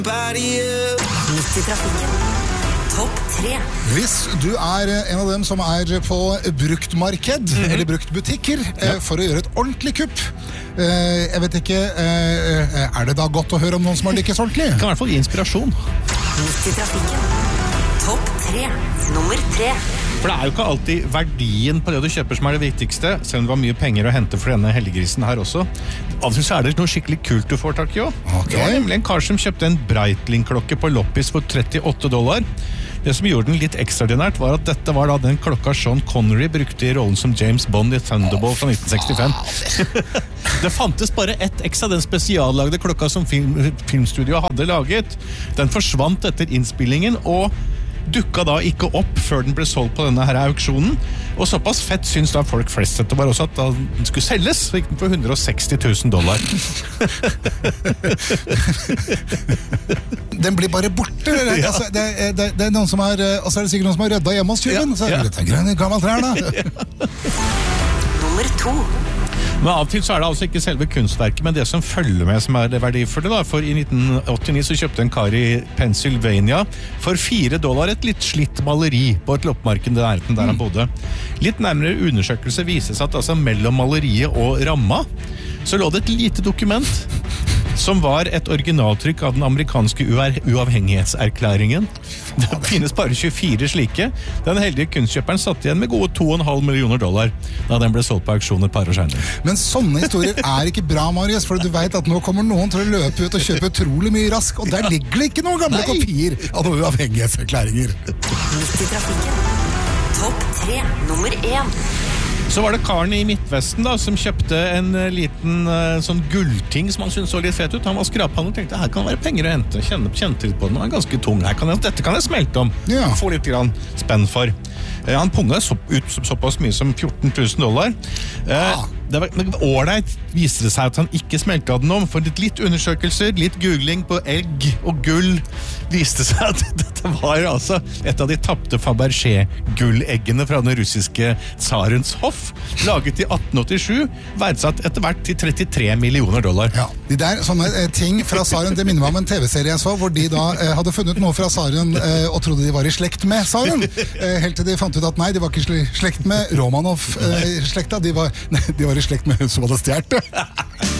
Midt i trafikken. Topp 3. Hvis du en av dem som på bruktmarked eller bruktbutikker for å gjøre et ordentlig kupp, jeg vet ikke, det da godt å høre om noen som har lykkes ordentlig? Det kan i hvert fall gi inspirasjon. Midt i trafikken. Topp 3. Nummer 3. For det jo ikke alltid verdien på det du kjøper som det viktigste, selv om det var mye penger å hente for denne heldiggrisen her også. Av og til så det noe skikkelig kult du får tak i også. Okay. Det var nemlig en kar som kjøpte en Breitling-klokke på loppis for $38. Det som gjorde den litt ekstraordinært var at dette var da den klokka Sean Connery brukte i rollen som James Bond i Thunderball fra 1965. Det fantes bare ett ekstra den spesiallagde klokka som filmstudioet hadde laget. Den forsvant etter innspillingen og dukka da ikke opp før den ble solgt på denne her auksjonen. Og såpass fett syns da folk flest dette var også at da den skulle selges, så gikk den for $160,000. Den blir bare borte. Ja. Altså, det noen som og så det sikkert noen som har rødda hjemme hos tyven. Så det grønn gammel trær da. Nummer 2. Men av og til så det altså ikke selve kunstverket, men det som følger med som det verdifulle da. For i 1989 så kjøpte en kar i Pennsylvania for $4 et litt slitt maleri på et loppmarked der han bodde. Litt nærmere undersøkelse viser seg at altså mellom maleriet og ramma så lå det et lite dokument som var et originaltrykk av den amerikanske uavhengighetserklæringen. Det finnes bare 24 slike. Den heldige kunstkjøperen satt igjen med gode $2,5 millioner da den ble solgt på auksjon et par år senere. Men sånne historier ikke bra, Marius, for du vet at nå kommer noen til å løpe ut og kjøpe utrolig mye rask, og der ligger det ikke noen gamle kopier av noen uavhengighetserklæringer. Midt i trafikken. Topp 3. Nummer 1. Så var det karen i Midtvesten da, som kjøpte en liten sånn gullting som han syntes så litt fet ut. Han var skraphandel og tenkte, her kan det være penger å hente. Kjente litt på den, han ganske tung. Dette kan jeg smelte om. Ja. Få litt grann spenn for. Han punget ut såpass mye som $14,000. Det var ålreit, viste det seg at han ikke smelte av den om. For litt undersøkelser, litt googling på egg og gull, viste seg at dette var altså et av de tappte Fabergé-gulleggene fra den russiske tsarens hoff, laget i 1887, verdsatt etter hvert til $33 millioner. Ja, de der sånne ting fra tsaren, det minner meg om en TV-serie jeg så, hvor de da hadde funnet noe fra tsaren og trodde de var i slekt med tsaren. Helt til de fant ut at nei, de var ikke slekt med Romanov-slekta, de var i slekt med hun som hadde stjert det.